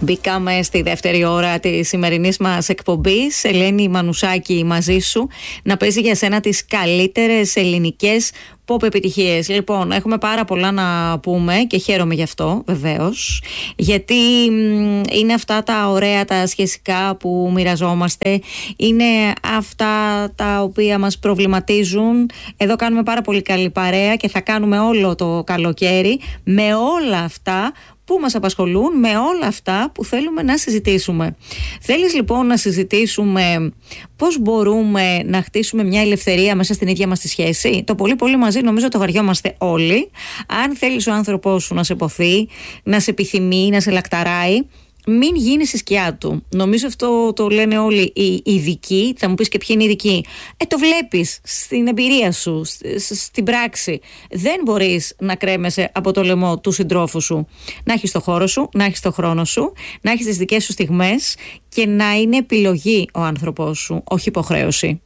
Μπήκαμε στη δεύτερη ώρα της σημερινής μας εκπομπής. Ελένη Μανουσάκη μαζί σου, να παίζει για σένα τις καλύτερες ελληνικές pop επιτυχίες. Λοιπόν, έχουμε πάρα πολλά να πούμε και χαίρομαι γι' αυτό βεβαίως, γιατί είναι αυτά τα ωραία τα σχεσικά που μοιραζόμαστε, είναι αυτά τα οποία μας προβληματίζουν. Εδώ κάνουμε πάρα πολύ καλή παρέα και θα κάνουμε όλο το καλοκαίρι με όλα αυτά που μας απασχολούν, με όλα αυτά που θέλουμε να συζητήσουμε. Θέλεις λοιπόν να συζητήσουμε πώς μπορούμε να χτίσουμε μια ελευθερία μέσα στην ίδια μας τη σχέση? Το πολύ πολύ μαζί νομίζω το βαριόμαστε όλοι. Αν θέλεις ο άνθρωπός σου να σε ποθεί, να σε επιθυμεί, να σε λακταράει, μην γίνεις η σκιά του. Νομίζω αυτό το λένε όλοι οι ειδικοί. Θα μου πεις και ποιοι είναι οι ειδικοί. Το βλέπεις στην εμπειρία σου, στην πράξη. Δεν μπορείς να κρέμεσαι από το λαιμό του συντρόφου σου. Να έχεις το χώρο σου, να έχεις το χρόνο σου, να έχεις τις δικές σου στιγμές και να είναι επιλογή ο άνθρωπός σου, όχι υποχρέωση.